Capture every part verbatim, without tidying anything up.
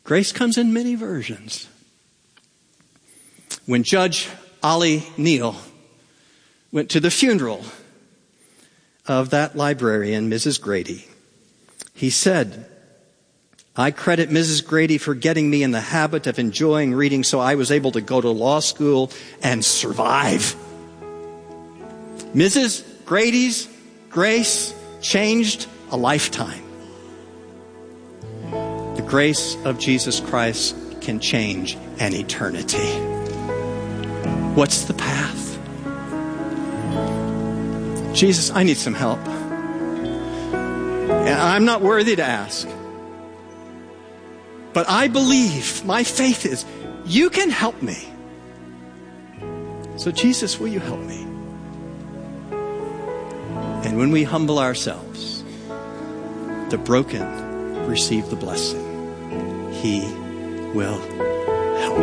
Grace comes in many versions. When Judge Ollie Neal went to the funeral of that librarian, Missus Grady, he said, I credit Missus Grady for getting me in the habit of enjoying reading so I was able to go to law school and survive. Missus Grady's grace changed a lifetime. The grace of Jesus Christ can change an eternity. What's the path? Jesus, I need some help. And I'm not worthy to ask. But I believe, my faith is, you can help me. So Jesus, will you help me? And when we humble ourselves, the broken receive the blessing. He will help.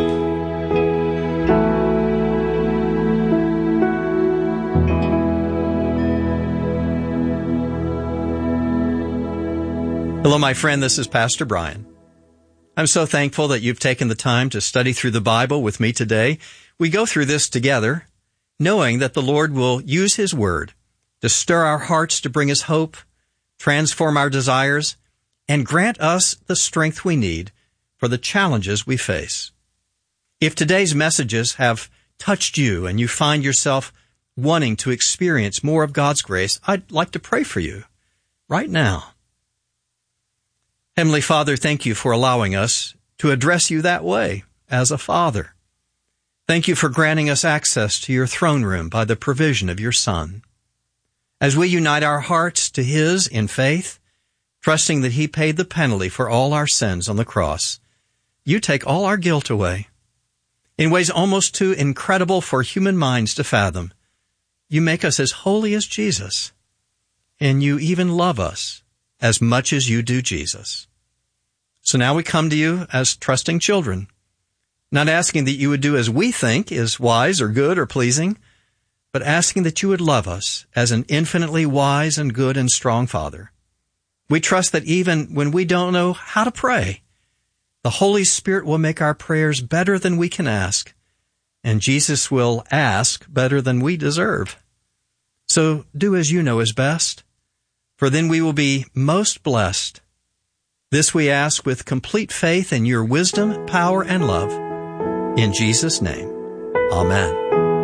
Hello, my friend. This is Pastor Brian. I'm so thankful that you've taken the time to study through the Bible with me today. We go through this together, knowing that the Lord will use His Word to stir our hearts to bring us hope, transform our desires, and grant us the strength we need for the challenges we face. If today's messages have touched you and you find yourself wanting to experience more of God's grace, I'd like to pray for you right now. Heavenly Father, thank you for allowing us to address you that way as a father. Thank you for granting us access to your throne room by the provision of your Son. As we unite our hearts to His in faith, trusting that He paid the penalty for all our sins on the cross, you take all our guilt away. In ways almost too incredible for human minds to fathom, you make us as holy as Jesus, and you even love us as much as you do Jesus. So now we come to you as trusting children, not asking that you would do as we think is wise or good or pleasing, but asking that you would love us as an infinitely wise and good and strong Father. We trust that even when we don't know how to pray, the Holy Spirit will make our prayers better than we can ask, and Jesus will ask better than we deserve. So do as you know is best, for then we will be most blessed. This we ask with complete faith in your wisdom, power, and love. In Jesus' name, amen.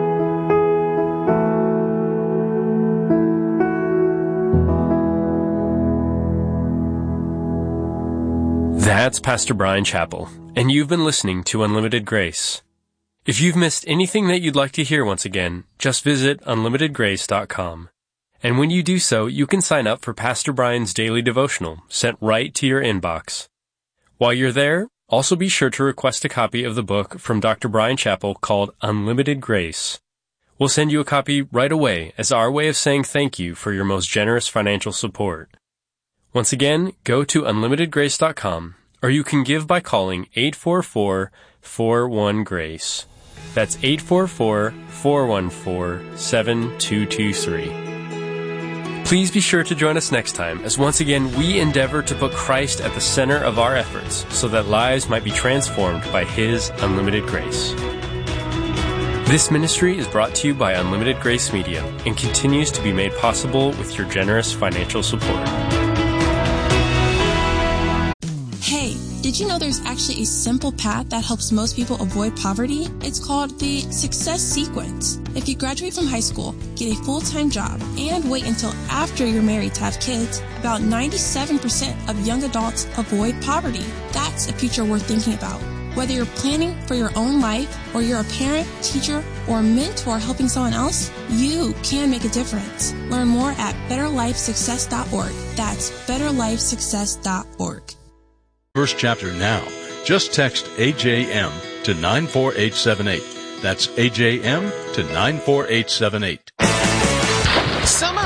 That's Pastor Brian Chappell, and you've been listening to Unlimited Grace. If you've missed anything that you'd like to hear once again, just visit unlimited grace dot com. And when you do so, you can sign up for Pastor Brian's daily devotional, sent right to your inbox. While you're there, also be sure to request a copy of the book from Doctor Brian Chappell called Unlimited Grace. We'll send you a copy right away as our way of saying thank you for your most generous financial support. Once again, go to unlimited grace dot com, or you can give by calling eight four four, four one, GRACE. That's eight four four, four one four, seven two two three. Please be sure to join us next time as once again we endeavor to put Christ at the center of our efforts so that lives might be transformed by His unlimited grace. This ministry is brought to you by Unlimited Grace Media and continues to be made possible with your generous financial support. Hey, did you know there's actually a simple path that helps most people avoid poverty? It's called the Success Sequence. If you graduate from high school, get a full-time job, and wait until after you're married to have kids, about ninety-seven percent of young adults avoid poverty. That's a future worth thinking about. Whether you're planning for your own life, or you're a parent, teacher, or a mentor helping someone else, you can make a difference. Learn more at better life success dot org. That's better life success dot org. First chapter now. Just text A J M to nine four eight seven eight. That's A J M to nine four eight seven eight. Summer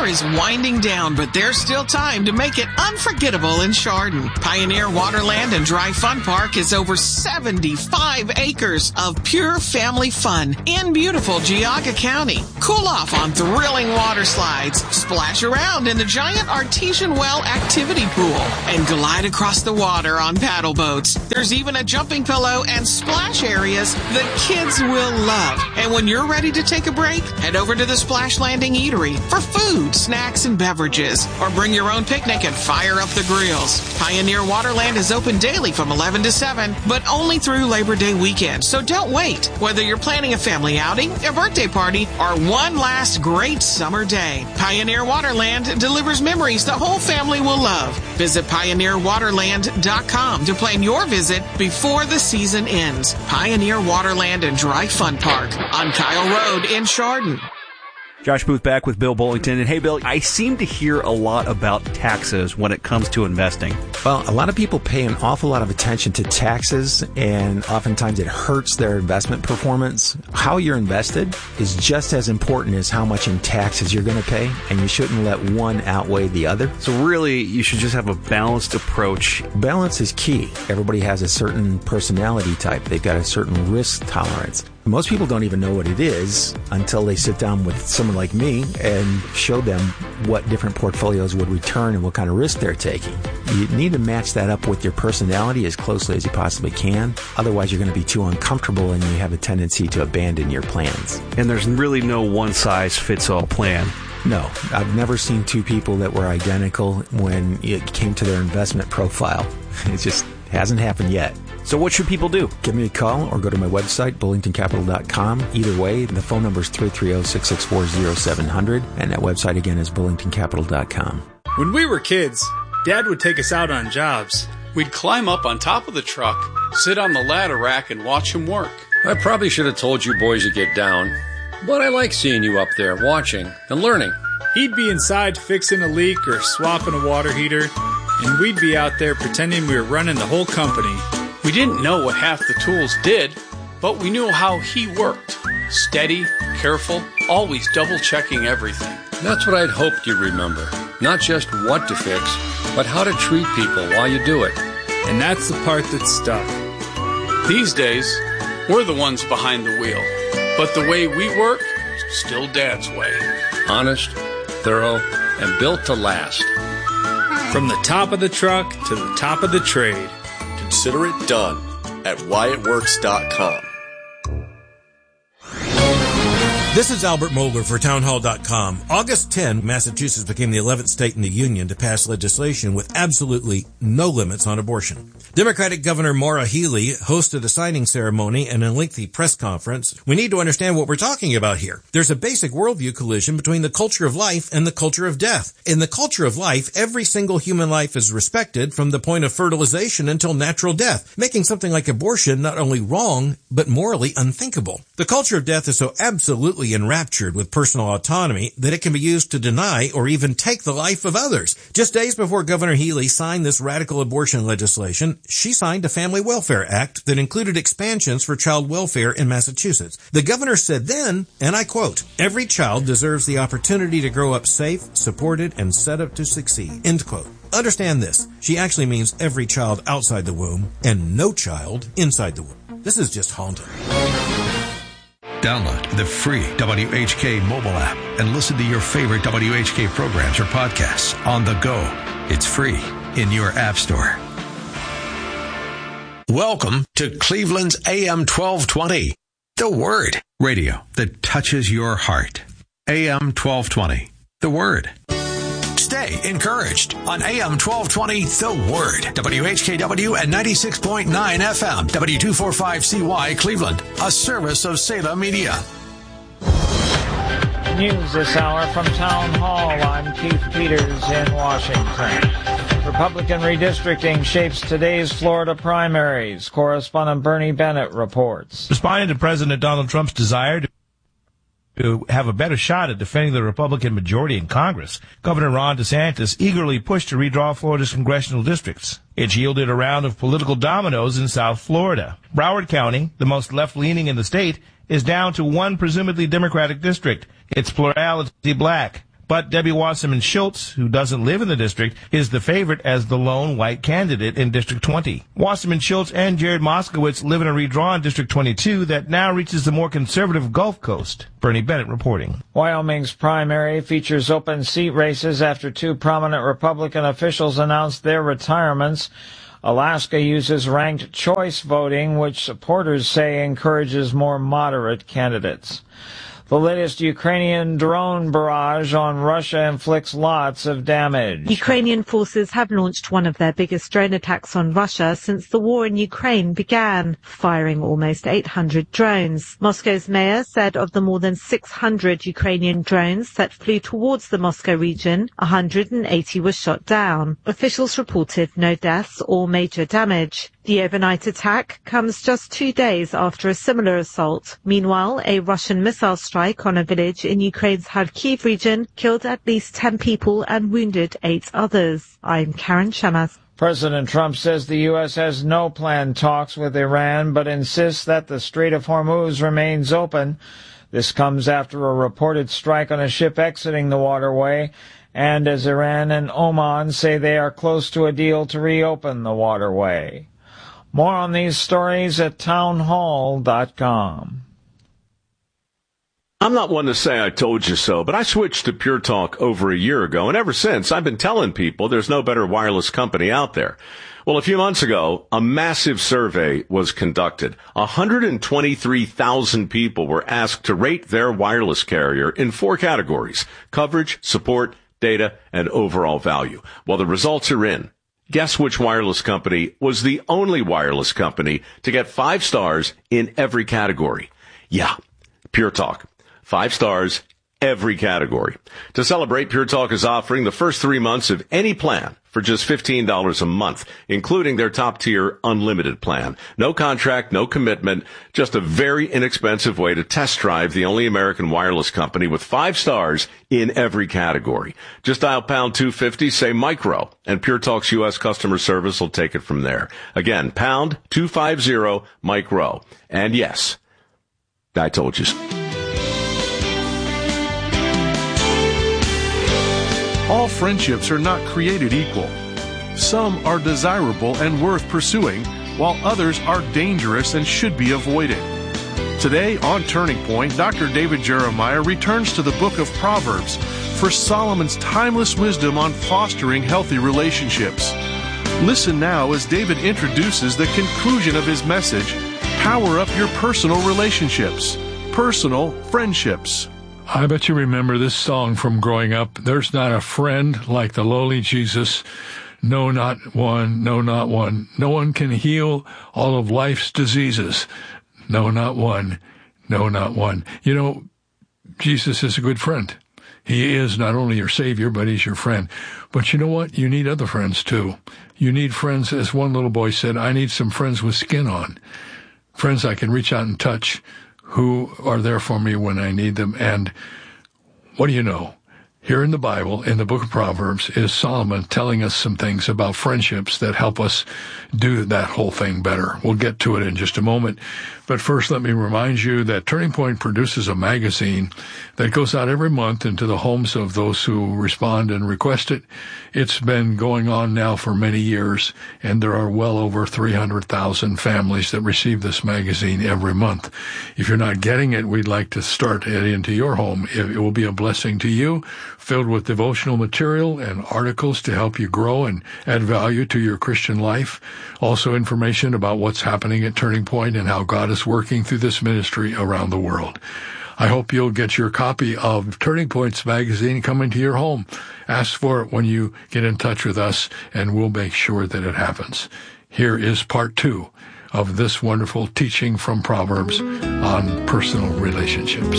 summer is winding down, but there's still time to make it unforgettable in Chardon. Pioneer Waterland and Dry Fun Park is over seventy-five acres of pure family fun in beautiful Geauga County. Cool off on thrilling water slides, splash around in the giant artesian well activity pool, and glide across the water on paddle boats. There's even a jumping pillow and splash areas the kids will love. And when you're ready to take a break, head over to the Splash Landing Eatery for food, snacks, and beverages. Or bring your own picnic and fire up the grills. Pioneer Waterland is open daily from eleven to seven, but only through Labor Day weekend. So don't wait. Whether you're planning a family outing, a birthday party, or one last great summer day, Pioneer Waterland delivers memories the whole family will love. Visit pioneer waterland dot com to plan your visit before the season ends. Pioneer Waterland and Dry Fun Park on Kyle Road in Chardon. Josh Booth back with Bill Bullington. And hey, Bill, I seem to hear a lot about taxes when it comes to investing. Well, a lot of people pay an awful lot of attention to taxes, and oftentimes it hurts their investment performance. How you're invested is just as important as how much in taxes you're going to pay, and you shouldn't let one outweigh the other. So really, you should just have a balanced approach. Balance is key. Everybody has a certain personality type. They've got a certain risk tolerance. Most people don't even know what it is until they sit down with someone like me and show them what different portfolios would return and what kind of risk they're taking. You need to match that up with your personality as closely as you possibly can. Otherwise, you're going to be too uncomfortable and you have a tendency to abandon your plans. And there's really no one-size-fits-all plan. No, I've never seen two people that were identical when it came to their investment profile. It just hasn't happened yet. So what should people do? Give me a call or go to my website, bullington capital dot com. Either way, the phone number is three three zero, six six four, zero seven zero zero, and that website again is bullington capital dot com. When we were kids, Dad would take us out on jobs. We'd climb up on top of the truck, sit on the ladder rack, and watch him work. I probably should have told you boys to get down, but I like seeing you up there watching and learning. He'd be inside fixing a leak or swapping a water heater, and we'd be out there pretending we were running the whole company. We didn't know what half the tools did, but we knew how he worked. Steady, careful, always double-checking everything. That's what I'd hoped you'd remember. Not just what to fix, but how to treat people while you do it. And that's the part that stuck. These days, we're the ones behind the wheel. But the way we work, still Dad's way. Honest, thorough, and built to last. From the top of the truck to the top of the trade. Consider it done at wyatt works dot com. This is Albert Mohler for townhall dot com. August tenth, Massachusetts became the eleventh state in the union to pass legislation with absolutely no limits on abortion. Democratic Governor Maura Healey hosted a signing ceremony and a lengthy press conference. We need to understand what we're talking about here. There's a basic worldview collision between the culture of life and the culture of death. In the culture of life, every single human life is respected from the point of fertilization until natural death, making something like abortion not only wrong, but morally unthinkable. The culture of death is so absolutely enraptured with personal autonomy that it can be used to deny or even take the life of others. Just days before Governor Healey signed this radical abortion legislation, she signed a Family Welfare Act that included expansions for child welfare in Massachusetts. The governor said then, and I quote, "Every child deserves the opportunity to grow up safe, supported, and set up to succeed." End quote. Understand this. She actually means every child outside the womb and no child inside the womb. This is just haunting. Download the free W H K mobile app and listen to your favorite W H K programs or podcasts on the go. It's free in your app store. Welcome to Cleveland's A M twelve twenty, The Word. Radio that touches your heart. A M twelve twenty, The Word. Stay encouraged on A M twelve twenty, The Word. W H K W and ninety-six point nine F M. W two forty-five C Y Cleveland, a service of Salem Media. News this hour from Town Hall. I'm Keith Peters in Washington. Republican redistricting shapes today's Florida primaries. Correspondent Bernie Bennett reports. Responding to President Donald Trump's desire to to have a better shot at defending the Republican majority in Congress, Governor Ron DeSantis eagerly pushed to redraw Florida's congressional districts. It yielded a round of political dominoes in South Florida. Broward County, the most left-leaning in the state, is down to one presumably Democratic district. Its plurality black. But Debbie Wasserman Schultz, who doesn't live in the district, is the favorite as the lone white candidate in District twenty. Wasserman Schultz and Jared Moskowitz live in a redrawn District twenty-two that now reaches the more conservative Gulf Coast. Bernie Bennett reporting. Wyoming's primary features open seat races after two prominent Republican officials announced their retirements. Alaska uses ranked choice voting, which supporters say encourages more moderate candidates. The latest Ukrainian drone barrage on Russia inflicts lots of damage. Ukrainian forces have launched one of their biggest drone attacks on Russia since the war in Ukraine began, firing almost eight hundred drones. Moscow's mayor said of the more than six hundred Ukrainian drones that flew towards the Moscow region, one hundred eighty were shot down. Officials reported no deaths or major damage. The overnight attack comes just two days after a similar assault. Meanwhile, a Russian missile strike on a village in Ukraine's Kharkiv region killed at least ten people and wounded eight others. I'm Karen Shemas. President Trump says the U S has no planned talks with Iran, but insists that the Strait of Hormuz remains open. This comes after a reported strike on a ship exiting the waterway, and as Iran and Oman say they are close to a deal to reopen the waterway. More on these stories at townhall dot com. I'm not one to say I told you so, but I switched to Pure Talk over a year ago, and ever since I've been telling people there's no better wireless company out there. Well, a few months ago, a massive survey was conducted. one hundred twenty-three thousand people were asked to rate their wireless carrier in four categories: coverage, support, data, and overall value. Well, the results are in. Guess which wireless company was the only wireless company to get five stars in every category? Yeah, Pure Talk. Five stars, every category. To celebrate, Pure Talk is offering the first three months of any plan for just fifteen dollars a month, including their top-tier unlimited plan. No contract, no commitment, just a very inexpensive way to test drive the only American wireless company with five stars in every category. Just dial pound two fifty, say micro, and Pure Talk's U S customer service will take it from there. Again, pound two fifty, micro. And yes, I told you so. All friendships are not created equal. Some are desirable and worth pursuing, while others are dangerous and should be avoided. Today on Turning Point, Doctor David Jeremiah returns to the book of Proverbs for Solomon's timeless wisdom on fostering healthy relationships. Listen now as David introduces the conclusion of his message, Power Up Your Personal Relationships, Personal Friendships. I bet you remember this song from growing up. There's not a friend like the lowly Jesus. No, not one. No, not one. No one can heal all of life's diseases. No, not one. No, not one. You know, Jesus is a good friend. He is not only your Savior, but he's your friend. But you know what? You need other friends, too. You need friends, as one little boy said, I need some friends with skin on. Friends I can reach out and touch, who are there for me when I need them. And what do you know? Here in the Bible, in the book of Proverbs, is Solomon telling us some things about friendships that help us do that whole thing better. We'll get to it in just a moment. But first, let me remind you that Turning Point produces a magazine that goes out every month into the homes of those who respond and request it. It's been going on now for many years, and there are well over three hundred thousand families that receive this magazine every month. If you're not getting it, we'd like to start it into your home. It will be a blessing to you, filled with devotional material and articles to help you grow and add value to your Christian life. Also information about what's happening at Turning Point and how God is working through this ministry around the world. I hope you'll get your copy of Turning Point's magazine coming to your home. Ask for it when you get in touch with us, and we'll make sure that it happens. Here is part two of this wonderful teaching from Proverbs on personal relationships.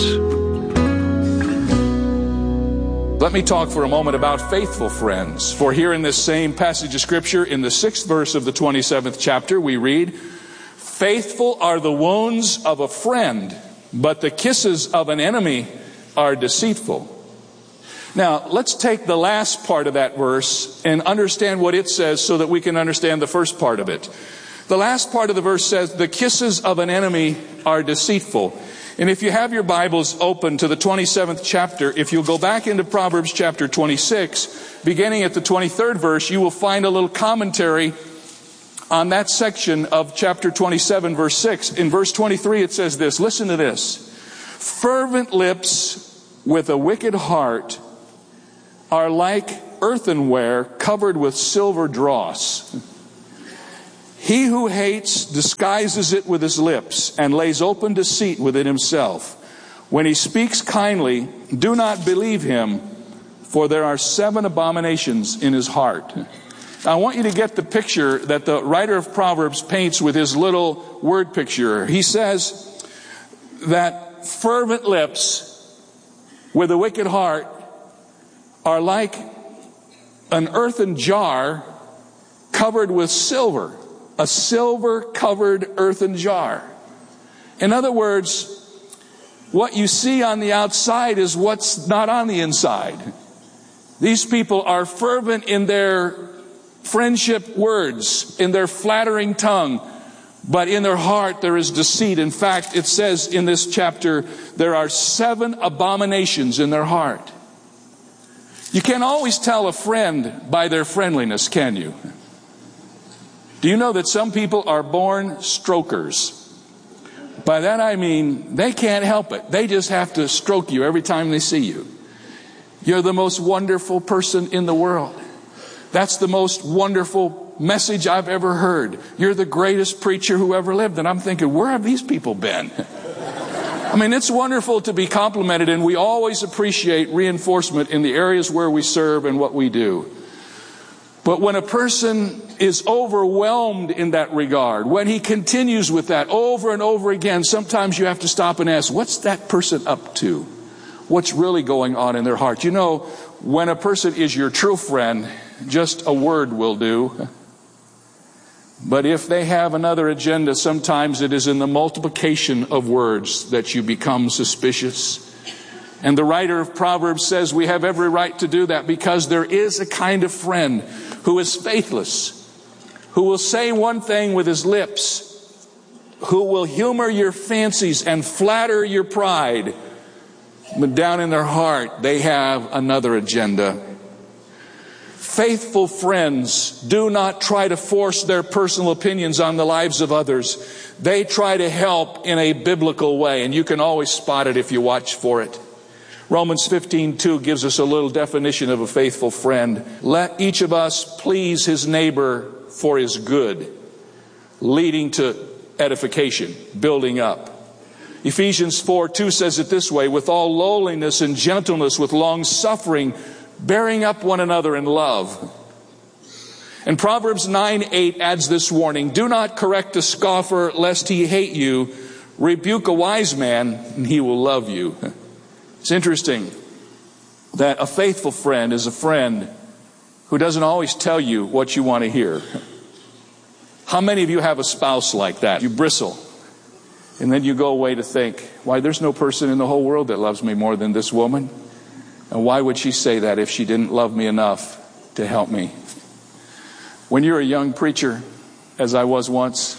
Let me talk for a moment about faithful friends. For here in this same passage of Scripture, in the sixth verse of the twenty-seventh chapter, we read, "Faithful are the wounds of a friend, but the kisses of an enemy are deceitful." Now, let's take the last part of that verse and understand what it says so that we can understand the first part of it. The last part of the verse says, "The kisses of an enemy are deceitful." And if you have your Bibles open to the twenty-seventh chapter, if you'll go back into Proverbs chapter twenty-six, beginning at the twenty-third verse, you will find a little commentary on that section of chapter twenty-seven, verse six. In verse twenty-three, it says this. Listen to this. Fervent lips with a wicked heart are like earthenware covered with silver dross. He who hates disguises it with his lips and lays open deceit within himself. When he speaks kindly, do not believe him, for there are seven abominations in his heart. Now, I want you to get the picture that the writer of Proverbs paints with his little word picture. He says that fervent lips with a wicked heart are like an earthen jar covered with silver. A silver-covered earthen jar. In other words, what you see on the outside is what's not on the inside. These people are fervent in their friendship words, in their flattering tongue, but in their heart there is deceit. In fact, it says in this chapter, there are seven abominations in their heart. You can't always tell a friend by their friendliness, can you? Do you know that some people are born strokers? By that I mean they can't help it. They just have to stroke you every time they see you. You're the most wonderful person in the world. That's the most wonderful message I've ever heard. You're the greatest preacher who ever lived. And I'm thinking, where have these people been? I mean, it's wonderful to be complimented, and we always appreciate reinforcement in the areas where we serve and what we do. But when a person is overwhelmed in that regard, when he continues with that over and over again, sometimes you have to stop and ask, what's that person up to? What's really going on in their heart? You know, when a person is your true friend, just a word will do. But if they have another agenda, sometimes it is in the multiplication of words that you become suspicious. And the writer of Proverbs says we have every right to do that, because there is a kind of friend who is faithless, who will say one thing with his lips, who will humor your fancies and flatter your pride, but down in their heart they have another agenda. Faithful friends do not try to force their personal opinions on the lives of others. They try to help in a biblical way, and you can always spot it if you watch for it. Romans fifteen two gives us a little definition of a faithful friend. Let each of us please his neighbor for his good, leading to edification, building up. Ephesians four two says it this way, with all lowliness and gentleness, with long suffering, bearing up one another in love. And Proverbs nine eight adds this warning, do not correct a scoffer lest he hate you. Rebuke a wise man and he will love you. It's interesting that a faithful friend is a friend who doesn't always tell you what you want to hear. How many of you have a spouse like that? You bristle, and then you go away to think, why, there's no person in the whole world that loves me more than this woman. And why would she say that if she didn't love me enough to help me? When you're a young preacher, as I was once,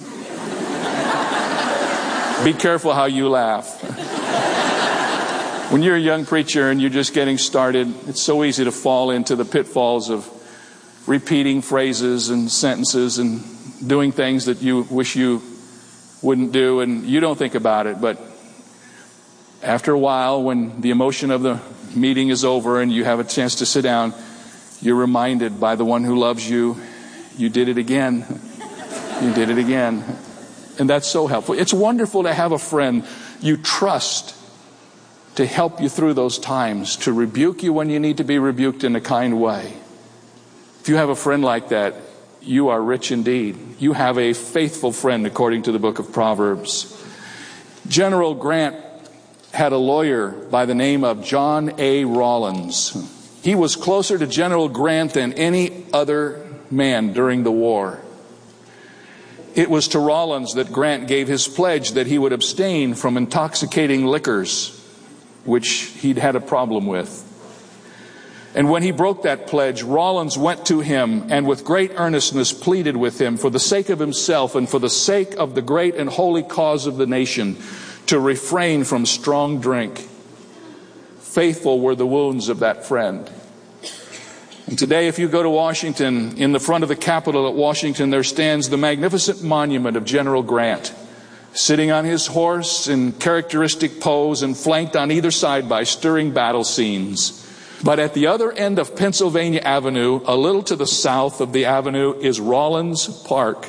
be careful how you laugh. When you're a young preacher and you're just getting started, it's so easy to fall into the pitfalls of repeating phrases and sentences and doing things that you wish you wouldn't do, and you don't think about it. But after a while, when the emotion of the meeting is over and you have a chance to sit down, you're reminded by the one who loves you, you did it again. You did it again. And that's so helpful. It's wonderful to have a friend you trust to help you through those times, to rebuke you when you need to be rebuked in a kind way. If you have a friend like that, you are rich indeed. You have a faithful friend, according to the book of Proverbs. General Grant had a lawyer by the name of John A. Rawlins. He was closer to General Grant than any other man during the war. It was to Rawlins that Grant gave his pledge that he would abstain from intoxicating liquors, which he'd had a problem with. And when he broke that pledge, Rawlins went to him and with great earnestness pleaded with him for the sake of himself and for the sake of the great and holy cause of the nation to refrain from strong drink. Faithful were the wounds of that friend. And today, if you go to Washington, in the front of the Capitol at Washington, there stands the magnificent monument of General Grant, sitting on his horse in characteristic pose and flanked on either side by stirring battle scenes. But at the other end of Pennsylvania Avenue, a little to the south of the avenue, is Rollins Park.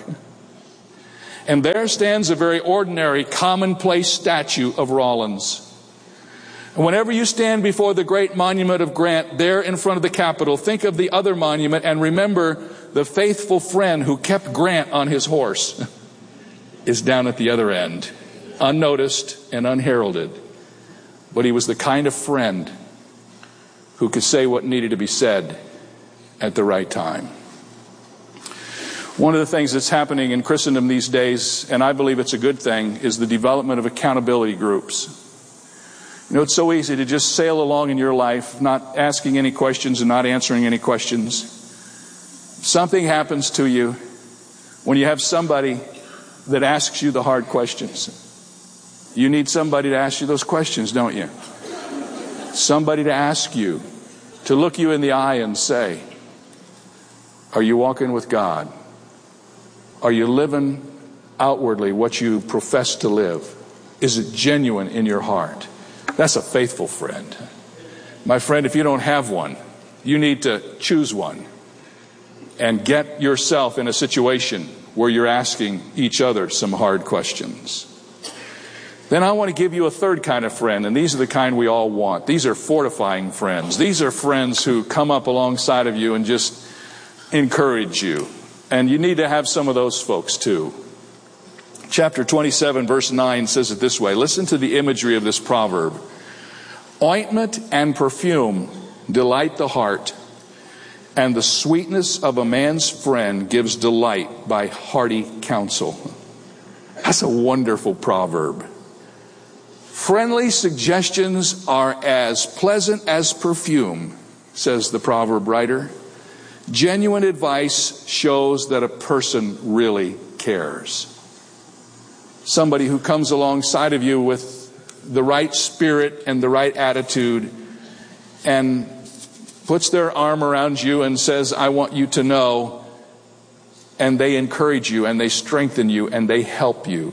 And there stands a very ordinary, commonplace statue of Rollins. And whenever you stand before the great monument of Grant there in front of the Capitol, think of the other monument and remember the faithful friend who kept Grant on his horse is down at the other end, unnoticed and unheralded. But he was the kind of friend who could say what needed to be said at the right time. One of the things that's happening in Christendom these days, and I believe it's a good thing, is the development of accountability groups. You know, it's so easy to just sail along in your life, not asking any questions and not answering any questions. Something happens to you when you have somebody that asks you the hard questions. You need somebody to ask you those questions, don't you? Somebody to ask you, to look you in the eye and say, are you walking with God? Are you living outwardly what you profess to live? Is it genuine in your heart? That's a faithful friend. My friend, if you don't have one, you need to choose one and get yourself in a situation where you're asking each other some hard questions. Then I want to give you a third kind of friend, and these are the kind we all want. These are fortifying friends. These are friends who come up alongside of you and just encourage you. And you need to have some of those folks too. Chapter twenty-seven, verse nine says it this way. Listen to the imagery of this proverb. Ointment and perfume delight the heart, and the sweetness of a man's friend gives delight by hearty counsel. That's a wonderful proverb. Friendly suggestions are as pleasant as perfume, says the proverb writer. Genuine advice shows that a person really cares. Somebody who comes alongside of you with the right spirit and the right attitude and puts their arm around you and says, I want you to know, and they encourage you and they strengthen you and they help you.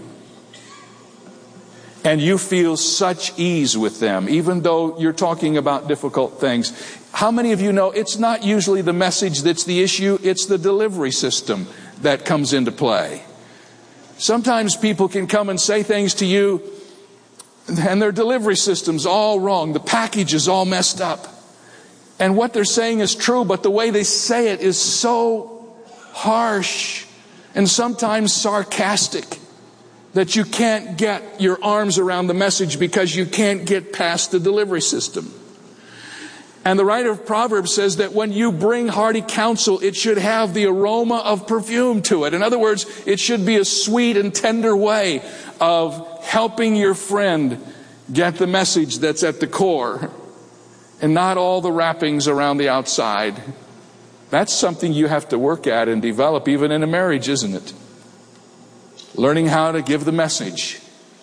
And you feel such ease with them, even though you're talking about difficult things. How many of you know it's not usually the message that's the issue, it's the delivery system that comes into play. Sometimes people can come and say things to you and their delivery system's all wrong. The package is all messed up. And what they're saying is true, but the way they say it is so harsh and sometimes sarcastic that you can't get your arms around the message because you can't get past the delivery system. And the writer of Proverbs says that when you bring hearty counsel, it should have the aroma of perfume to it. In other words, it should be a sweet and tender way of helping your friend get the message that's at the core and not all the wrappings around the outside. That's something you have to work at and develop even in a marriage, isn't it? Learning how to give the message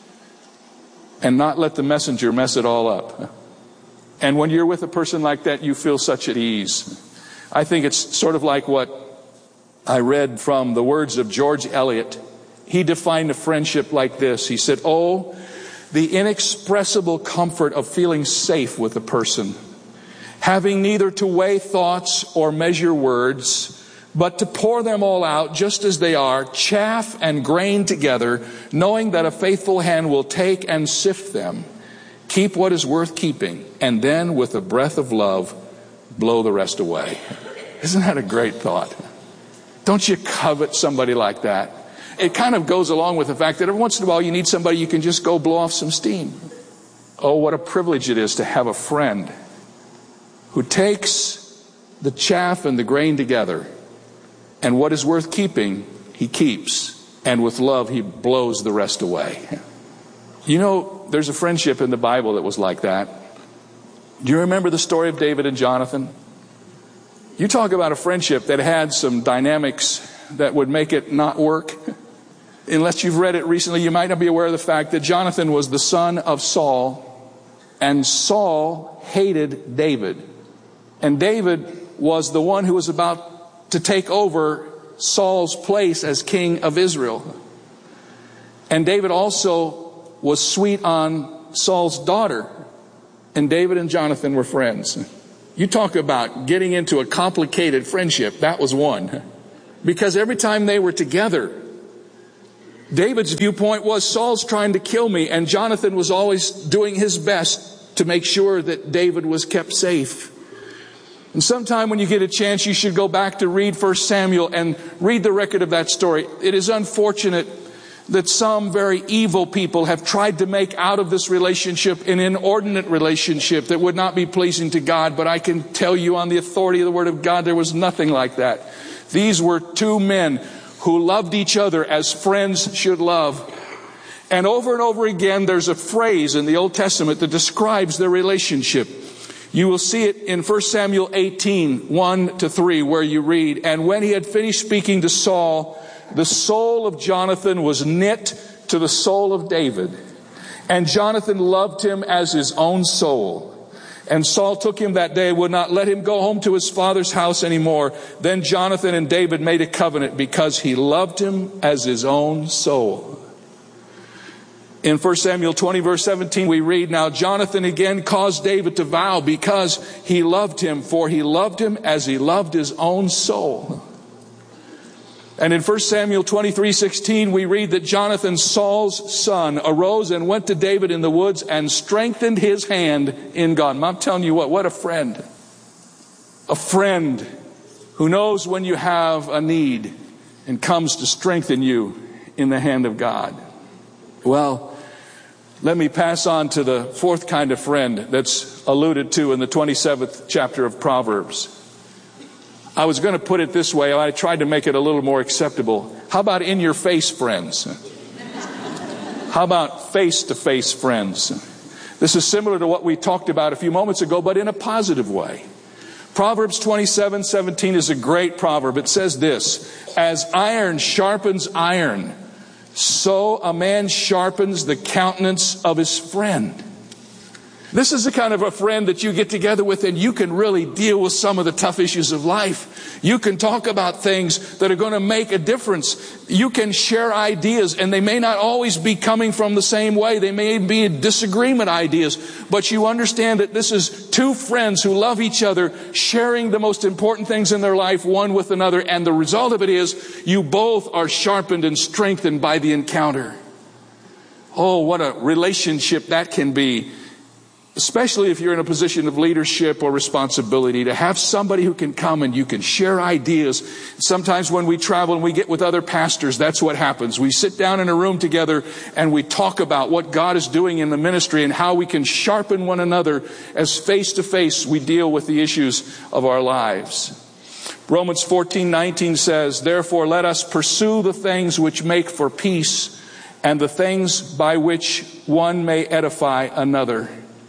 and not let the messenger mess it all up. And when you're with a person like that, you feel such at ease. I think it's sort of like what I read from the words of George Eliot. He defined a friendship like this. He said, oh, the inexpressible comfort of feeling safe with a person, having neither to weigh thoughts or measure words, but to pour them all out just as they are, chaff and grain together, knowing that a faithful hand will take and sift them. Keep what is worth keeping, and then with a breath of love, blow the rest away. Isn't that a great thought? Don't you covet somebody like that? It kind of goes along with the fact that every once in a while you need somebody you can just go blow off some steam. Oh, what a privilege it is to have a friend who takes the chaff and the grain together, and what is worth keeping, he keeps, and with love he blows the rest away. You know, there's a friendship in the Bible that was like that. Do you remember the story of David and Jonathan? You talk about a friendship that had some dynamics that would make it not work. unless you've read it recently, you might not be aware of the fact that Jonathan was the son of Saul, and Saul hated David. And David was the one who was about to take over Saul's place as king of Israel. And David also was sweet on Saul's daughter. And David and Jonathan were friends. You talk about getting into a complicated friendship. That was one. Because every time they were together, David's viewpoint was, Saul's trying to kill me. And Jonathan was always doing his best to make sure that David was kept safe. And sometime when you get a chance, you should go back to read First Samuel and read the record of that story. It is unfortunate that some very evil people have tried to make out of this relationship an inordinate relationship that would not be pleasing to God. But I can tell you on the authority of the Word of God, there was nothing like that. These were two men who loved each other as friends should love. And over and over again, there's a phrase in the Old Testament that describes their relationship. You will see it in First Samuel eighteen, one to three, where you read, "And when he had finished speaking to Saul, the soul of Jonathan was knit to the soul of David. And Jonathan loved him as his own soul. And Saul took him that day, would not let him go home to his father's house anymore. Then Jonathan and David made a covenant because he loved him as his own soul." In First Samuel twenty, verse seventeen, we read, "Now Jonathan again caused David to vow because he loved him, for he loved him as he loved his own soul." And in First Samuel twenty-three, sixteen, we read that Jonathan, Saul's son, arose and went to David in the woods and strengthened his hand in God. And I'm telling you what, what a friend. A friend who knows when you have a need and comes to strengthen you in the hand of God. Well, let me pass on to the fourth kind of friend that's alluded to in the twenty-seventh chapter of Proverbs. I was going to put it this way. I tried to make it a little more acceptable. How about in-your-face friends? How about face-to-face friends? This is similar to what we talked about a few moments ago, but in a positive way. Proverbs twenty-seven seventeen is a great proverb. It says this, "As iron sharpens iron, so a man sharpens the countenance of his friend." This is the kind of a friend that you get together with and you can really deal with some of the tough issues of life. You can talk about things that are going to make a difference. You can share ideas, and they may not always be coming from the same way. They may be disagreement ideas, but you understand that this is two friends who love each other, sharing the most important things in their life one with another. And the result of it is you both are sharpened and strengthened by the encounter. Oh, what a relationship that can be. Especially if you're in a position of leadership or responsibility, to have somebody who can come and you can share ideas. Sometimes when we travel and we get with other pastors, that's what happens. We sit down in a room together and we talk about what God is doing in the ministry and how we can sharpen one another as face to face we deal with the issues of our lives. Romans fourteen nineteen says, "Therefore let us pursue the things which make for peace and the things by which one may edify another."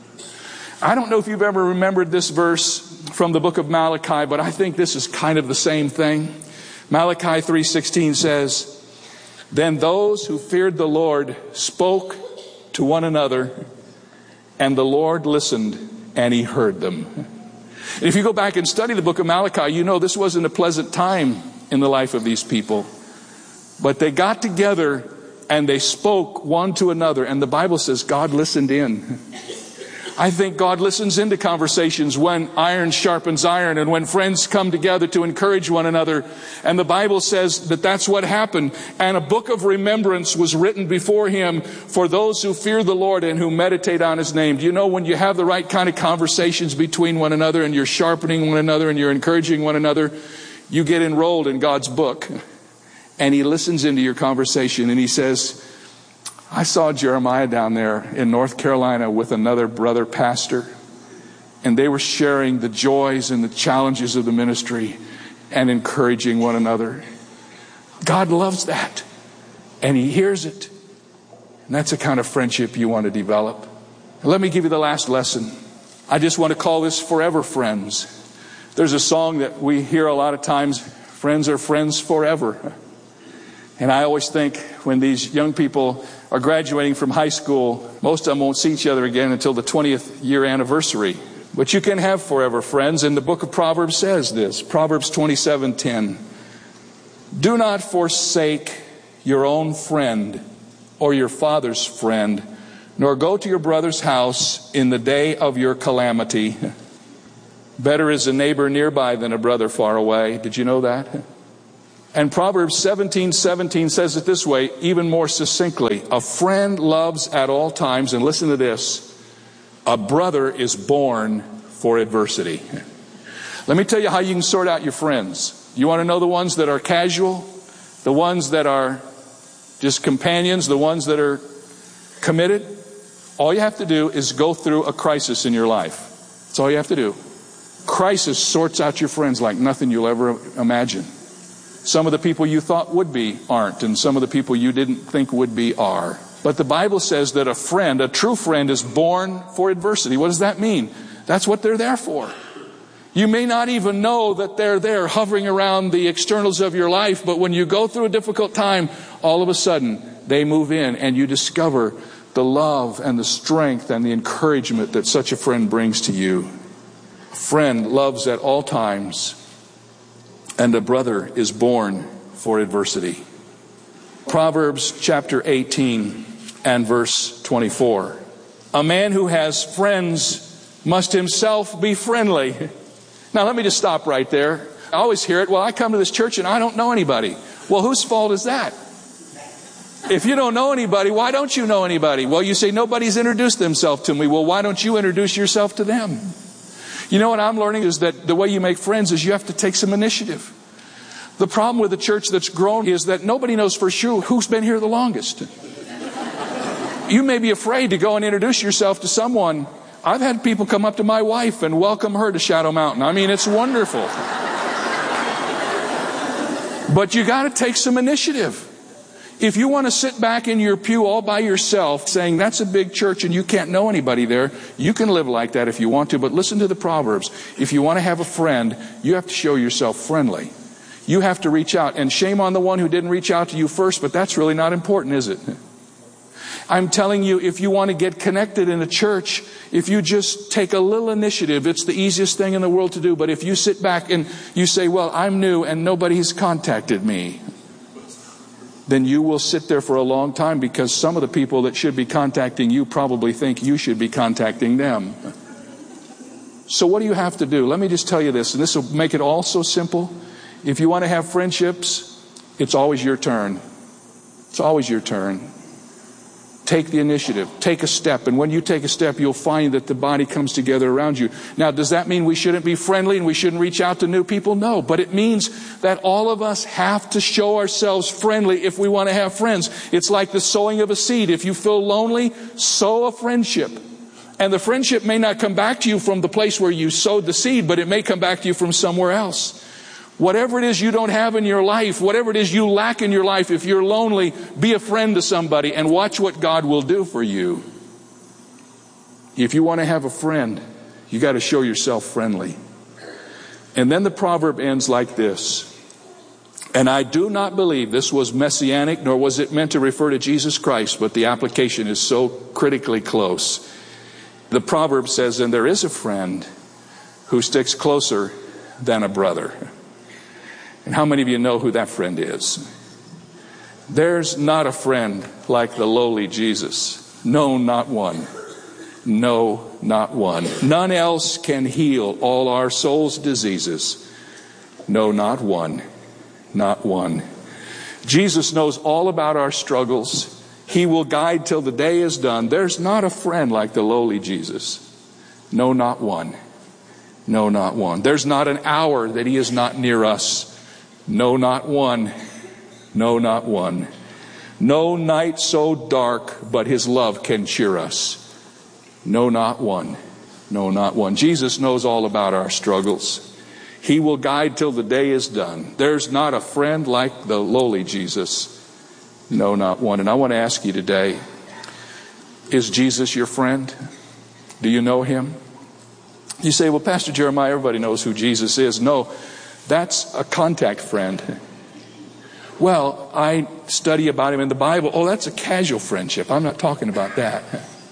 I don't know if you've ever remembered this verse from the book of Malachi, but I think this is kind of the same thing. Malachi three sixteen says, "Then those who feared the Lord spoke to one another, and the Lord listened, and he heard them." And if you go back and study the book of Malachi, you know this wasn't a pleasant time in the life of these people. But they got together and they spoke one to another, and the Bible says God listened in. I think God listens into conversations when iron sharpens iron and when friends come together to encourage one another. And the Bible says that that's what happened. And a book of remembrance was written before him for those who fear the Lord and who meditate on his name. Do you know when you have the right kind of conversations between one another and you're sharpening one another and you're encouraging one another, you get enrolled in God's book. And he listens into your conversation and he says, "I saw Jeremiah down there in North Carolina with another brother pastor, and they were sharing the joys and the challenges of the ministry and encouraging one another." God loves that, and he hears it. And that's the kind of friendship you want to develop. Let me give you the last lesson. I just want to call this Forever Friends. There's a song that we hear a lot of times, "Friends are friends forever." And I always think when these young people are graduating from high school, most of them won't see each other again until the twentieth year anniversary. But you can have forever friends. And the book of Proverbs says this, Proverbs twenty-seven ten. Do not forsake your own friend or your father's friend, nor go to your brother's house in the day of your calamity. Better is a neighbor nearby than a brother far away. Did you know that? And Proverbs seventeen seventeen says it this way, even more succinctly. A friend loves at all times, and listen to this, a brother is born for adversity. Let me tell you how you can sort out your friends. You want to know the ones that are casual, the ones that are just companions, the ones that are committed? All you have to do is go through a crisis in your life. That's all you have to do. Crisis sorts out your friends like nothing you'll ever imagine. Some of the people you thought would be aren't, and some of the people you didn't think would be are. But the Bible says that a friend, a true friend, is born for adversity. What does that mean? That's what they're there for. You may not even know that they're there hovering around the externals of your life, but when you go through a difficult time, all of a sudden they move in and you discover the love and the strength and the encouragement that such a friend brings to you. A friend loves at all times, and a brother is born for adversity. Proverbs chapter eighteen and verse twenty-four. A man who has friends must himself be friendly. Now let me just stop right there. I always hear it, well, I come to this church and I don't know anybody. Well, whose fault is that? If you don't know anybody, why don't you know anybody? Well, you say, nobody's introduced themselves to me. Well, why don't you introduce yourself to them? You know what I'm learning is that the way you make friends is you have to take some initiative. The problem with the church that's grown is that nobody knows for sure who's been here the longest. You may be afraid to go and introduce yourself to someone. I've had people come up to my wife and welcome her to Shadow Mountain. I mean, it's wonderful. But you got to take some initiative. If you want to sit back in your pew all by yourself saying that's a big church and you can't know anybody there, you can live like that if you want to. But listen to the Proverbs. If you want to have a friend, you have to show yourself friendly. You have to reach out. And shame on the one who didn't reach out to you first, but that's really not important, is it? I'm telling you, if you want to get connected in a church, if you just take a little initiative, it's the easiest thing in the world to do. But if you sit back and you say, well, I'm new and nobody's contacted me, then you will sit there for a long time because some of the people that should be contacting you probably think you should be contacting them. So what do you have to do? Let me just tell you this, and this will make it all so simple. If you want to have friendships, it's always your turn. It's always your turn. Take the initiative. Take a step. And when you take a step, you'll find that the body comes together around you. Now, does that mean we shouldn't be friendly and we shouldn't reach out to new people? No. But it means that all of us have to show ourselves friendly if we want to have friends. It's like the sowing of a seed. If you feel lonely, sow a friendship. And the friendship may not come back to you from the place where you sowed the seed, but it may come back to you from somewhere else. Whatever it is you don't have in your life, whatever it is you lack in your life, if you're lonely, be a friend to somebody and watch what God will do for you. If you want to have a friend, you got to show yourself friendly. And then the proverb ends like this. And I do not believe this was messianic, nor was it meant to refer to Jesus Christ, but the application is so critically close. The proverb says, and there is a friend who sticks closer than a brother. And how many of you know who that friend is? There's not a friend like the lowly Jesus. No, not one. No, not one. None else can heal all our soul's diseases. No, not one. Not one. Jesus knows all about our struggles. He will guide till the day is done. There's not a friend like the lowly Jesus. No, not one. No, not one. There's not an hour that he is not near us. No, not one. No, not one. No night so dark, but his love can cheer us. No, not one. No, not one. Jesus knows all about our struggles. He will guide till the day is done. There's not a friend like the lowly Jesus. No, not one. And I want to ask you today, is Jesus your friend? Do you know him? You say, well, Pastor Jeremiah, everybody knows who Jesus is. No. That's a contact friend. Well, I study about him in the Bible. Oh, that's a casual friendship. I'm not talking about that.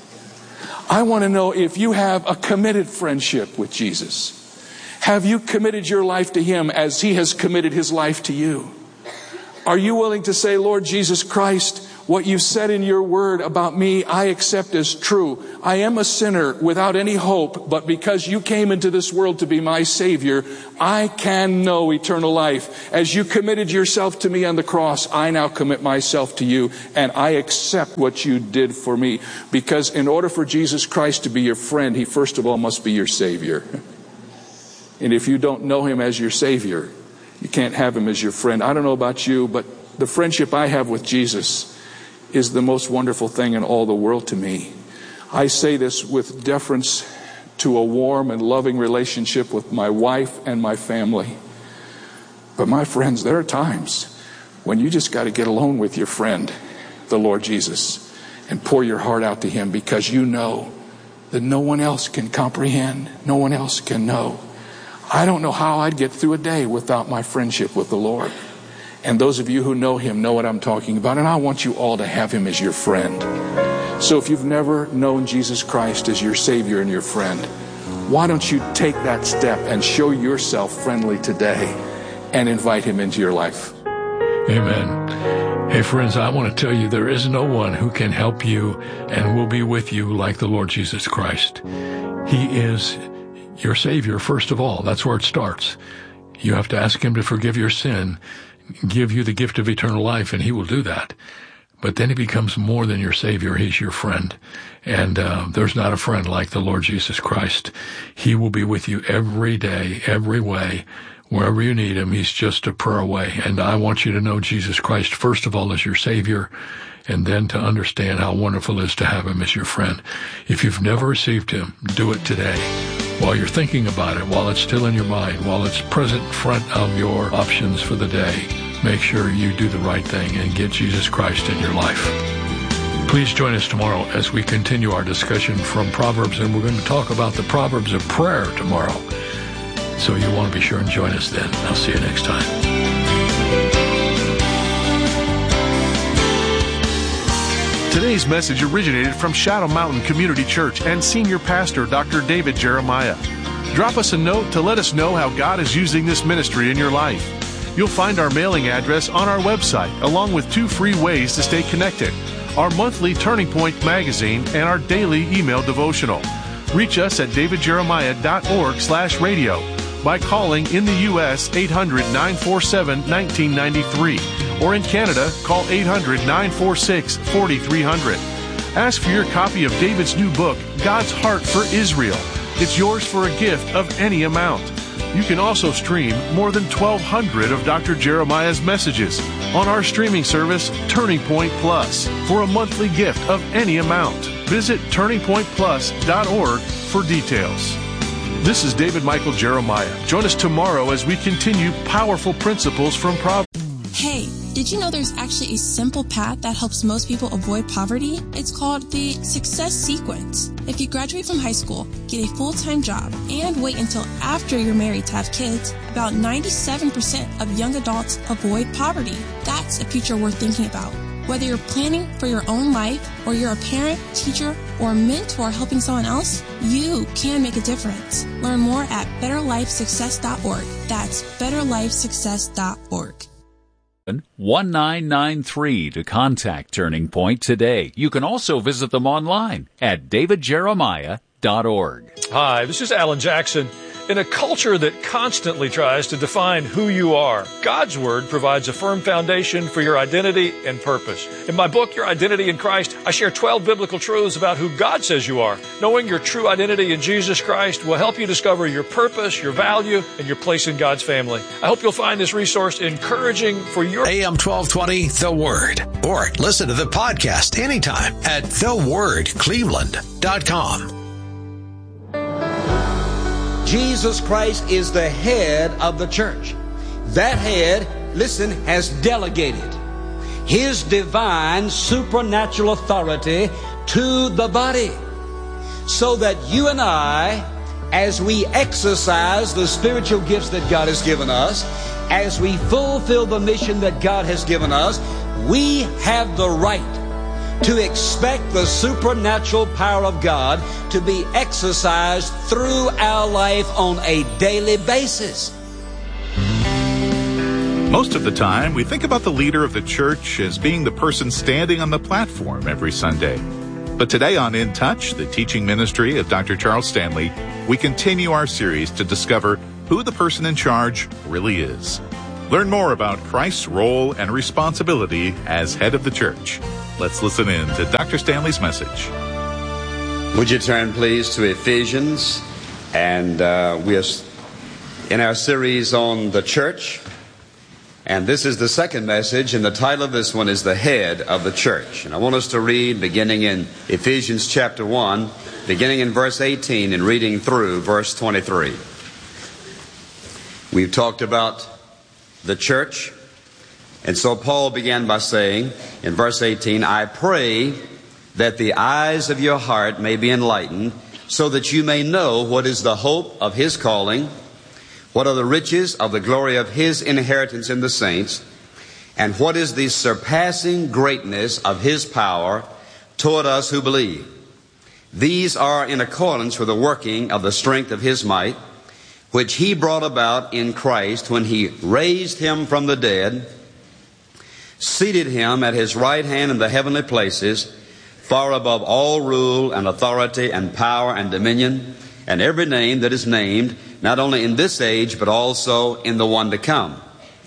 I want to know if you have a committed friendship with Jesus. Have you committed your life to him as he has committed his life to you? Are you willing to say, Lord Jesus Christ, what you said in your word about me, I accept as true. I am a sinner without any hope, but because you came into this world to be my Savior, I can know eternal life. As you committed yourself to me on the cross, I now commit myself to you, and I accept what you did for me. Because in order for Jesus Christ to be your friend, he first of all must be your Savior. And if you don't know him as your Savior, you can't have him as your friend. I don't know about you, but the friendship I have with Jesus is the most wonderful thing in all the world to me. I say this with deference to a warm and loving relationship with my wife and my family. But my friends, there are times when you just got to get alone with your friend, the Lord Jesus, and pour your heart out to him, because you know that no one else can comprehend, no one else can know. I don't know how I'd get through a day without my friendship with the Lord. And those of you who know him know what I'm talking about. And I want you all to have him as your friend. So if you've never known Jesus Christ as your Savior and your friend, why don't you take that step and show yourself friendly today and invite him into your life? Amen. Hey, friends, I want to tell you there is no one who can help you and will be with you like the Lord Jesus Christ. He is your Savior, first of all. That's where it starts. You have to ask him to forgive your sin, give you the gift of eternal life, and he will do that. But then he becomes more than your Savior. He's your friend. And uh, there's not a friend like the Lord Jesus Christ. He will be with you every day, every way, wherever you need him. He's just a prayer away. And I want you to know Jesus Christ, first of all, as your Savior, and then to understand how wonderful it is to have him as your friend. If you've never received him, do it today. While you're thinking about it, while it's still in your mind, while it's present in front of your options for the day, make sure you do the right thing and get Jesus Christ in your life. Please join us tomorrow as we continue our discussion from Proverbs, and we're going to talk about the Proverbs of prayer tomorrow. So you want to be sure and join us then. I'll see you next time. Today's message originated from Shadow Mountain Community Church and Senior Pastor Doctor David Jeremiah. Drop us a note to let us know how God is using this ministry in your life. You'll find our mailing address on our website, along with two free ways to stay connected: our monthly Turning Point magazine and our daily email devotional. Reach us at davidjeremiah.org slash radio by calling in the U S eight hundred, nine four seven, one nine nine three, or in Canada, call eight hundred, nine four six, four three zero zero. Ask for your copy of David's new book, God's Heart for Israel. It's yours for a gift of any amount. You can also stream more than twelve hundred of Doctor Jeremiah's messages on our streaming service, Turning Point Plus, for a monthly gift of any amount. Visit turning point plus dot org for details. This is David Michael Jeremiah. Join us tomorrow as we continue powerful principles from Proverbs. Hey, did you know there's actually a simple path that helps most people avoid poverty? It's called the Success Sequence. If you graduate from high school, get a full-time job, and wait until after you're married to have kids, about ninety-seven percent of young adults avoid poverty. That's a future worth thinking about. Whether you're planning for your own life, or you're a parent, teacher, or mentor helping someone else, you can make a difference. Learn more at better life success dot org. That's better life success dot org. one nine nine three to contact Turning Point today. You can also visit them online at david jeremiah dot org. Hi, this is Alan Jackson. In a culture that constantly tries to define who you are, God's Word provides a firm foundation for your identity and purpose. In my book, Your Identity in Christ, I share twelve biblical truths about who God says you are. Knowing your true identity in Jesus Christ will help you discover your purpose, your value, and your place in God's family. I hope you'll find this resource encouraging for your... A M twelve twenty, The Word. Or listen to the podcast anytime at the word cleveland dot com. Jesus Christ is the head of the church. That head, listen, has delegated his divine supernatural authority to the body so that you and I as we exercise the spiritual gifts that God has given us, as we fulfill the mission that God has given us, we have the right to expect the supernatural power of God to be exercised through our life on a daily basis. Most of the time, we think about the leader of the church as being the person standing on the platform every Sunday. But today on In Touch, the teaching ministry of Doctor Charles Stanley, we continue our series to discover who the person in charge really is. Learn more about Christ's role and responsibility as head of the church. Let's listen in to Doctor Stanley's message. Would you turn, please, to Ephesians? And uh, we are in our series on the church. And this is the second message, and the title of this one is The Head of the Church. And I want us to read beginning in Ephesians chapter one, beginning in verse eighteen and reading through verse twenty-three. We've talked about the church, and so Paul began by saying in verse eighteen, I pray that the eyes of your heart may be enlightened, so that you may know what is the hope of his calling, what are the riches of the glory of his inheritance in the saints, and what is the surpassing greatness of his power toward us who believe. These are in accordance with the working of the strength of his might, which he brought about in Christ when he raised him from the dead, seated him at his right hand in the heavenly places, far above all rule and authority and power and dominion, and every name that is named, not only in this age, but also in the one to come.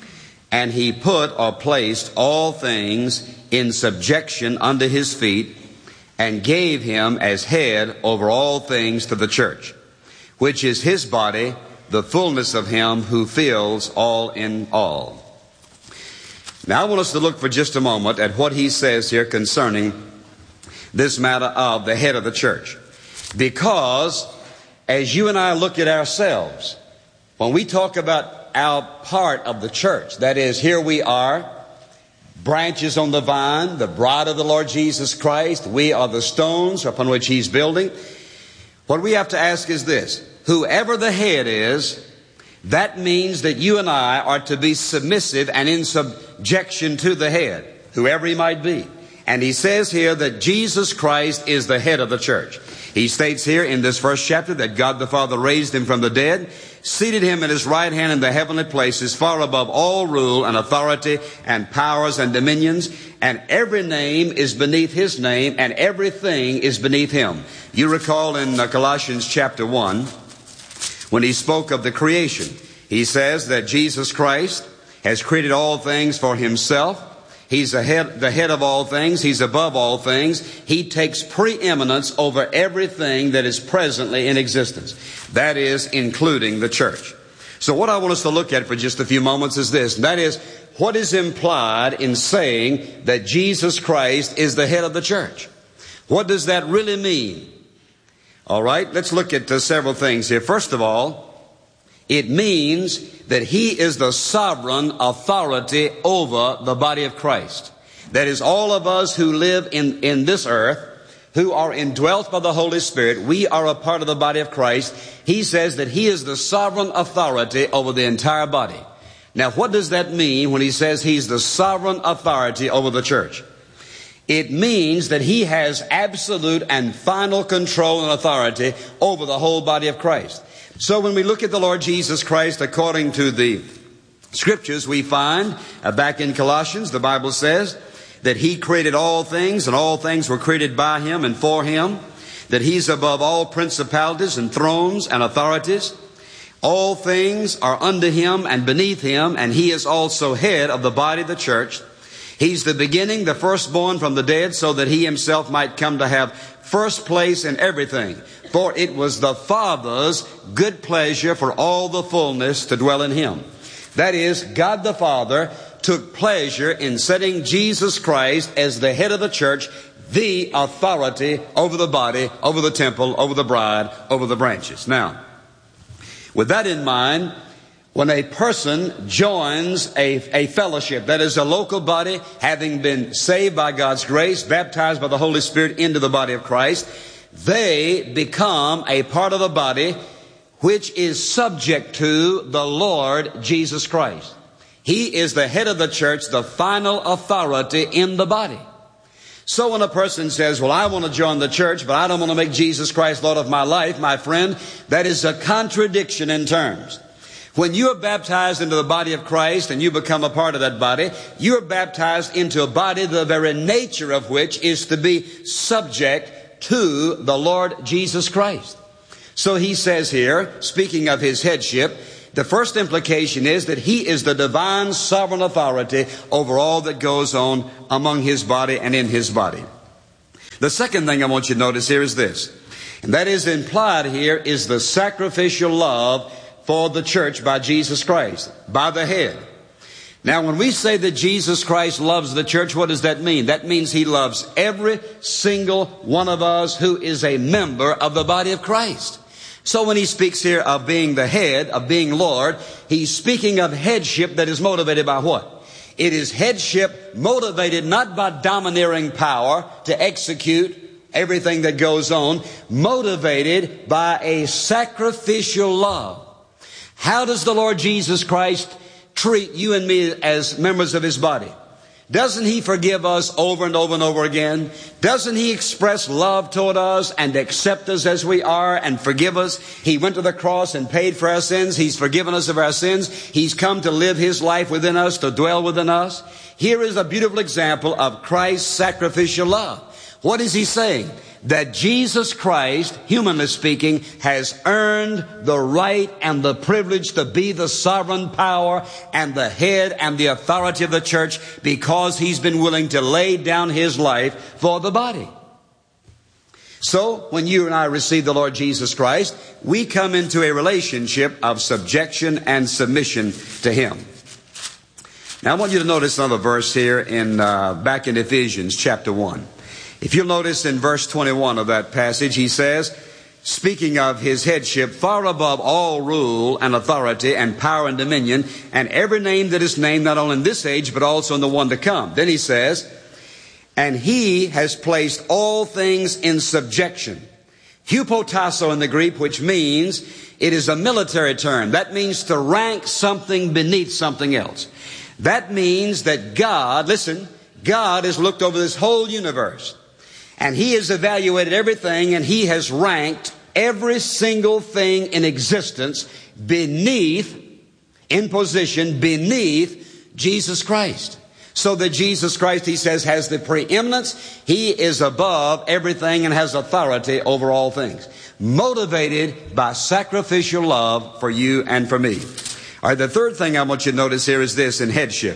And he put or placed all things in subjection under his feet, and gave him as head over all things to the church, which is his body, the fullness of him who fills all in all. Now I want us to look for just a moment at what he says here concerning this matter of the head of the church. Because as you and I look at ourselves, when we talk about our part of the church, that is, here we are, branches on the vine, the bride of the Lord Jesus Christ, we are the stones upon which he's building. What we have to ask is this: whoever the head is, that means that you and I are to be submissive and in subjection to the head, whoever he might be. And he says here that Jesus Christ is the head of the church. He states here in this first chapter that God the Father raised him from the dead, seated him at his right hand in the heavenly places, far above all rule and authority and powers and dominions, and every name is beneath his name, and everything is beneath him. You recall in Colossians chapter one, when he spoke of the creation, he says that Jesus Christ has created all things for himself. He's the head, the head of all things. He's above all things. He takes preeminence over everything that is presently in existence. That is, including the church. So what I want us to look at for just a few moments is this, and that is, what is implied in saying that Jesus Christ is the head of the church? What does that really mean? All right, let's look at uh, several things here. First of all, it means that he is the sovereign authority over the body of Christ. That is, all of us who live in, in this earth, who are indwelt by the Holy Spirit, we are a part of the body of Christ. He says that he is the sovereign authority over the entire body. Now, what does that mean when he says he's the sovereign authority over the church? It means that he has absolute and final control and authority over the whole body of Christ. So when we look at the Lord Jesus Christ according to the Scriptures, we find uh, back in Colossians, the Bible says that he created all things, and all things were created by him and for him, that he's above all principalities and thrones and authorities. All things are under him and beneath him, and he is also head of the body of the church. He's the beginning, the firstborn from the dead, so that he himself might come to have first place in everything. For it was the Father's good pleasure for all the fullness to dwell in him. That is, God the Father took pleasure in setting Jesus Christ as the head of the church, the authority over the body, over the temple, over the bride, over the branches. Now, with that in mind, when a person joins a, a fellowship, that is a local body, having been saved by God's grace, baptized by the Holy Spirit into the body of Christ, they become a part of the body which is subject to the Lord Jesus Christ. He is the head of the church, the final authority in the body. So when a person says, well, I want to join the church, but I don't want to make Jesus Christ Lord of my life, my friend, that is a contradiction in terms. When you are baptized into the body of Christ and you become a part of that body, you are baptized into a body the very nature of which is to be subject to the Lord Jesus Christ. So he says here, speaking of his headship, the first implication is that he is the divine sovereign authority over all that goes on among his body and in his body. The second thing I want you to notice here is this, and that is implied here is the sacrificial love for the church by Jesus Christ, by the head. Now, when we say that Jesus Christ loves the church, what does that mean? That means he loves every single one of us who is a member of the body of Christ. So when he speaks here of being the head, of being Lord, he's speaking of headship that is motivated by what? It is headship motivated not by domineering power to execute everything that goes on, motivated by a sacrificial love. How does the Lord Jesus Christ treat you and me as members of his body? Doesn't he forgive us over and over and over again? Doesn't he express love toward us and accept us as we are and forgive us? He went to the cross and paid for our sins. He's forgiven us of our sins. He's come to live his life within us, to dwell within us. Here is a beautiful example of Christ's sacrificial love. What is he saying? That Jesus Christ, humanly speaking, has earned the right and the privilege to be the sovereign power and the head and the authority of the church because he's been willing to lay down his life for the body. So, when you and I receive the Lord Jesus Christ, we come into a relationship of subjection and submission to him. Now, I want you to notice another verse here in uh, back in Ephesians chapter one. If you'll notice in verse twenty-one of that passage, he says, speaking of his headship, far above all rule and authority and power and dominion, and every name that is named not only in this age, but also in the one to come. Then he says, and he has placed all things in subjection. Hupotasso in the Greek, which means it is a military term. That means to rank something beneath something else. That means that God, listen, God has looked over this whole universe. And he has evaluated everything, and he has ranked every single thing in existence beneath, in position, beneath Jesus Christ. So that Jesus Christ, he says, has the preeminence. He is above everything and has authority over all things. Motivated by sacrificial love for you and for me. All right, the third thing I want you to notice here is this in headship.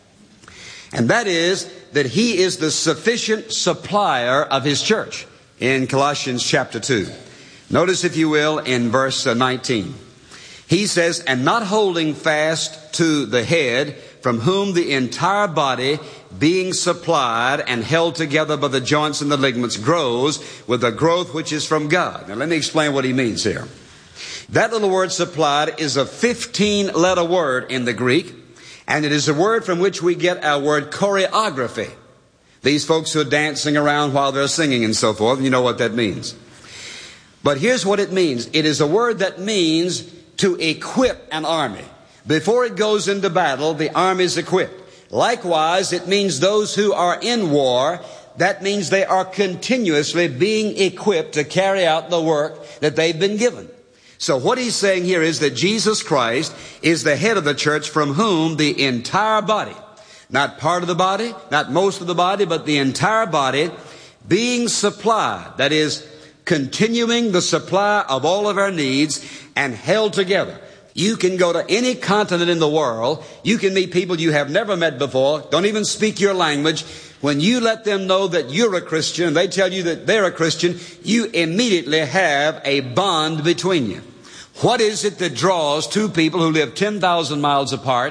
And that is that he is the sufficient supplier of his church in Colossians chapter two. Notice, if you will, in verse nineteen. He says, and not holding fast to the head, from whom the entire body, being supplied and held together by the joints and the ligaments, grows with the growth which is from God. Now let me explain what he means here. That little word supplied is a fifteen letter word in the Greek. And it is a word from which we get our word choreography. These folks who are dancing around while they're singing and so forth, you know what that means. But here's what it means. It is a word that means to equip an army. Before it goes into battle, the army is equipped. Likewise, it means those who are in war, that means they are continuously being equipped to carry out the work that they've been given. So what he's saying here is that Jesus Christ is the head of the church, from whom the entire body, not part of the body, not most of the body, but the entire body, being supplied, that is, continuing the supply of all of our needs and held together. You can go to any continent in the world. You can meet people you have never met before, don't even speak your language. When you let them know that you're a Christian, and they tell you that they're a Christian, you immediately have a bond between you. What is it that draws two people who live ten thousand miles apart,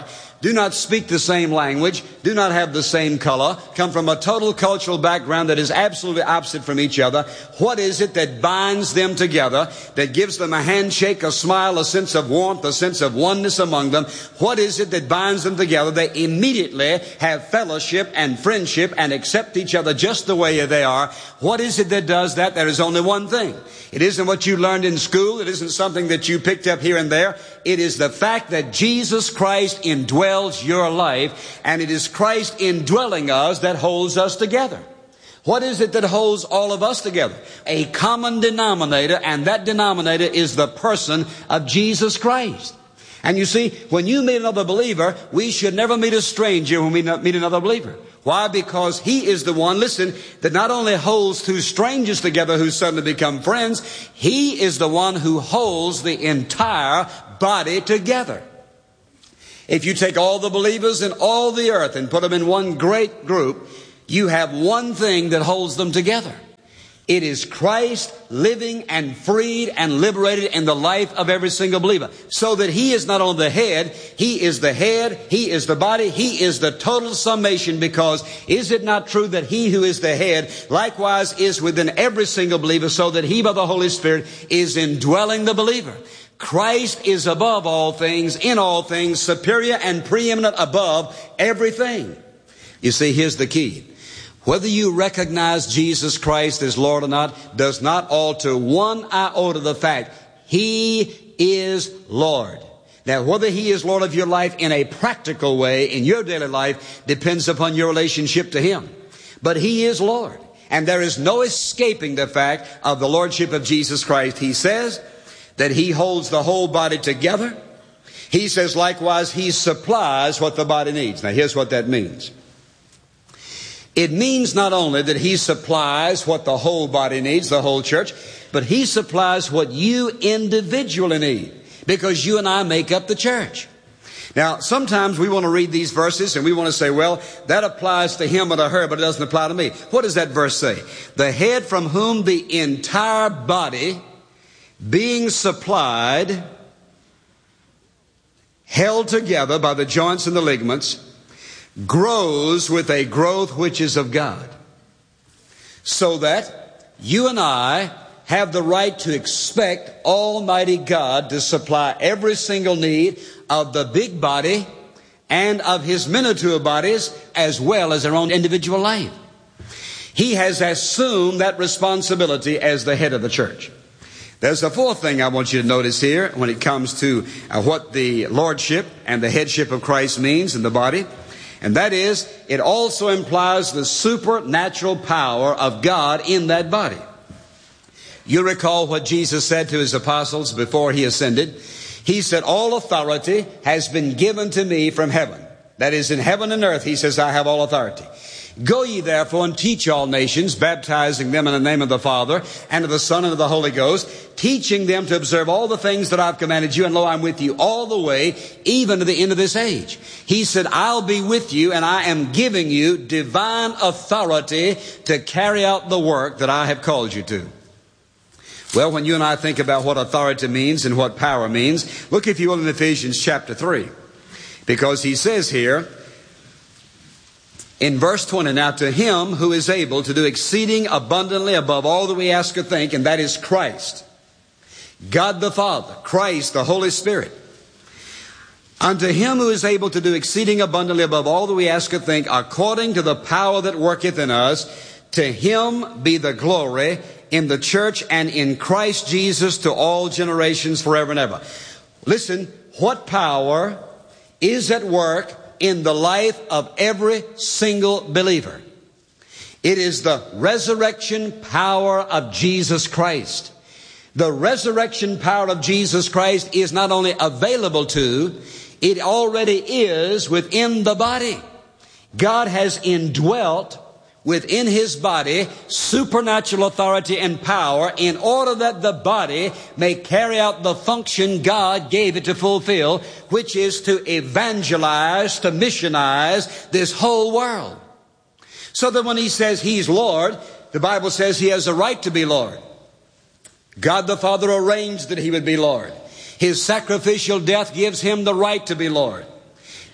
do not speak the same language, do not have the same color, come from a total cultural background that is absolutely opposite from each other. What is it that binds them together, that gives them a handshake, a smile, a sense of warmth, a sense of oneness among them? What is it that binds them together? They immediately have fellowship and friendship and accept each other just the way they are. What is it that does that? There is only one thing. It isn't what you learned in school. It isn't something that you picked up here and there. It is the fact that Jesus Christ indwells your life, and it is Christ indwelling us that holds us together. What is it that holds all of us together? A common denominator, and that denominator is the person of Jesus Christ. And you see, when you meet another believer, we should never meet a stranger when we meet another believer. Why? Because he is the one, listen, that not only holds two strangers together who suddenly become friends, he is the one who holds the entire body together. If you take all the believers in all the earth and put them in one great group, you have one thing that holds them together. It is Christ living and freed and liberated in the life of every single believer. So that he is not only the head, he is the head, he is the body, he is the total summation. Because is it not true that he who is the head likewise is within every single believer, so that he by the Holy Spirit is indwelling the believer? Christ is above all things, in all things, superior and preeminent above everything. You see, here's the key. Whether you recognize Jesus Christ as Lord or not does not alter one iota the fact he is Lord. Now, whether he is Lord of your life in a practical way in your daily life depends upon your relationship to him. But he is Lord. And there is no escaping the fact of the Lordship of Jesus Christ. He says that he holds the whole body together. He says likewise he supplies what the body needs. Now, here's what that means. It means not only that he supplies what the whole body needs, the whole church, but he supplies what you individually need, because you and I make up the church. Now, sometimes we want to read these verses and we want to say, well, that applies to him or to her, but it doesn't apply to me. What does that verse say? The head from whom the entire body, being supplied, held together by the joints and the ligaments, grows with a growth which is of God. So that you and I have the right to expect Almighty God to supply every single need of the big body and of his miniature bodies, as well as our own individual life. He has assumed that responsibility as the head of the church. There's a fourth thing I want you to notice here when it comes to uh, what the lordship and the headship of Christ means in the body. And that is, it also implies the supernatural power of God in that body. You recall what Jesus said to his apostles before he ascended. He said, all authority has been given to me from heaven. That is, in heaven and earth, he says, I have all authority. Go ye therefore and teach all nations, baptizing them in the name of the Father and of the Son and of the Holy Ghost, teaching them to observe all the things that I've commanded you, and lo, I'm with you all the way, even to the end of this age. He said, I'll be with you, and I am giving you divine authority to carry out the work that I have called you to. Well, when you and I think about what authority means and what power means, look, if you will, in Ephesians chapter three. Because he says here, in verse twenty, now to him who is able to do exceeding abundantly above all that we ask or think, and that is Christ, God the Father, Christ, the Holy Spirit. Unto him who is able to do exceeding abundantly above all that we ask or think, according to the power that worketh in us, to him be the glory in the church and in Christ Jesus to all generations forever and ever. Listen, what power is at work in the life of every single believer? It is the resurrection power of Jesus Christ. The resurrection power of Jesus Christ is not only available to, it already is within the body. God has indwelt within his body supernatural authority and power in order that the body may carry out the function God gave it to fulfill, which is to evangelize, to missionize this whole world. So that when he says he's Lord, the Bible says he has a right to be Lord. God the Father arranged that he would be Lord. His sacrificial death gives him the right to be Lord.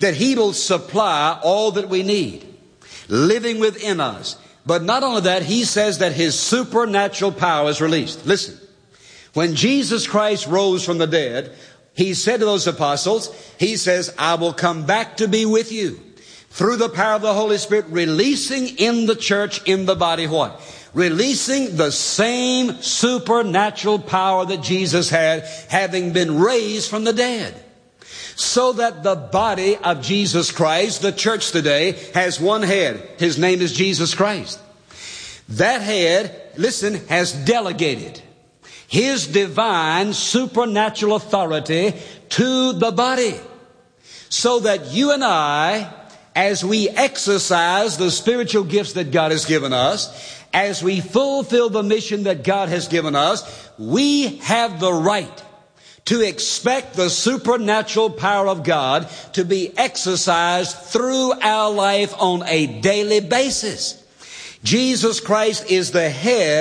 that He will supply all that we need, living within us. But not only that, He says that His supernatural power is released. Listen, when Jesus Christ rose from the dead, He said to those apostles, He says, I will come back to be with you through the power of the Holy Spirit, releasing in the church, in the body, what? Releasing the same supernatural power that Jesus had, having been raised from the dead. So that the body of Jesus Christ, the church today, has one head. His name is Jesus Christ. That head, listen, has delegated His divine supernatural authority to the body. So that you and I, as we exercise the spiritual gifts that God has given us, as we fulfill the mission that God has given us, we have the right to expect the supernatural power of God to be exercised through our life on a daily basis. Jesus Christ is the head